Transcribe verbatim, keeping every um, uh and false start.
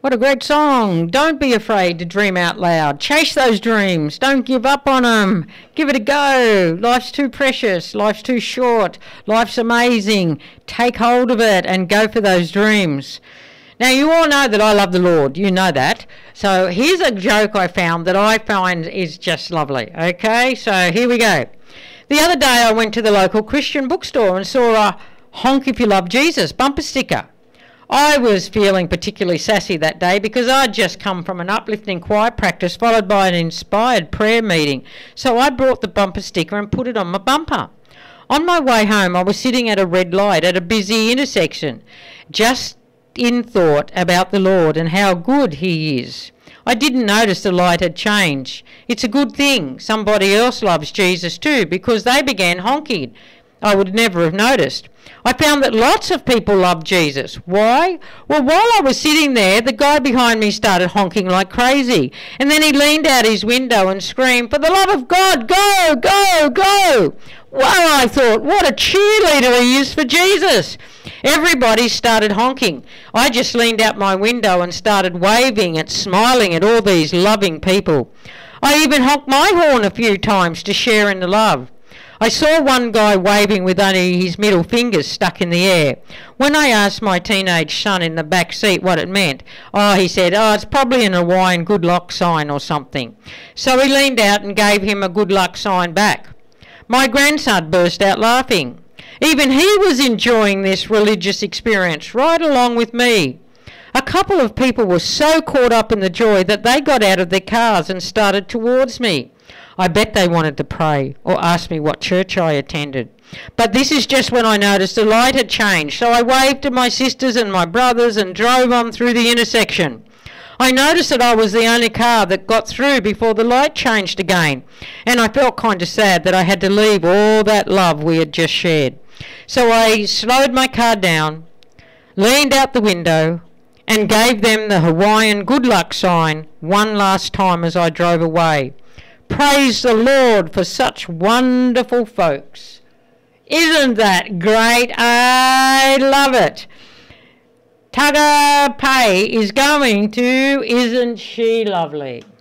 What a great song. Don't be afraid to dream out loud. Chase those dreams. Don't give up on them. Give it a go. Life's too precious. Life's too short. Life's amazing. Take hold of it and go for those dreams. Now, you all know that I love the Lord. You know that. So here's a joke I found that I find is just lovely. Okay, so here we go. The other day I went to the local Christian bookstore and saw a "Honk If You Love Jesus" bumper sticker. I was feeling particularly sassy that day because I'd just come from an uplifting choir practice followed by an inspired prayer meeting. So I brought the bumper sticker and put it on my bumper. On my way home, I was sitting at a red light at a busy intersection, just in thought about the Lord and how good he is. I didn't notice the light had changed. It's a good thing somebody else loves Jesus too, because they began honking. I would never have noticed. I found that lots of people love Jesus. Why? Well, while I was sitting there, the guy behind me started honking like crazy. And then he leaned out his window and screamed, "For the love of God, go, go, go." Wow, I thought, what a cheerleader he is for Jesus. Everybody started honking. I just leaned out my window and started waving and smiling at all these loving people. I even honked my horn a few times to share in the love. I saw one guy waving with only his middle fingers stuck in the air. When I asked my teenage son in the back seat what it meant, oh, he said, oh, it's probably an Hawaiian good luck sign or something. So he leaned out and gave him a good luck sign back. My grandson burst out laughing. Even he was enjoying this religious experience right along with me. A couple of people were so caught up in the joy that they got out of their cars and started towards me. I bet they wanted to pray or ask me what church I attended. But this is just when I noticed the light had changed, so I waved to my sisters and my brothers and drove on through the intersection. I noticed that I was the only car that got through before the light changed again, and I felt kind of sad that I had to leave all that love we had just shared. So I slowed my car down, leaned out the window, and gave them the Hawaiian good luck sign one last time as I drove away. Praise the Lord for such wonderful folks. Isn't that great? I love it. Tagapai is going to Isn't She Lovely?